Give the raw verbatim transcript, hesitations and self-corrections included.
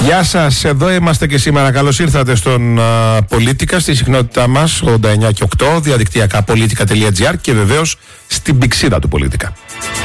Γεια σας, εδώ είμαστε και σήμερα. Καλώς ήρθατε στον uh, Πολίτικα, στη συχνότητά μας ογδόντα εννιά και οκτώ, διαδικτυακά πολίτικα τελεία τζι άρ και βεβαίως στην πηξίδα του Πολίτικα.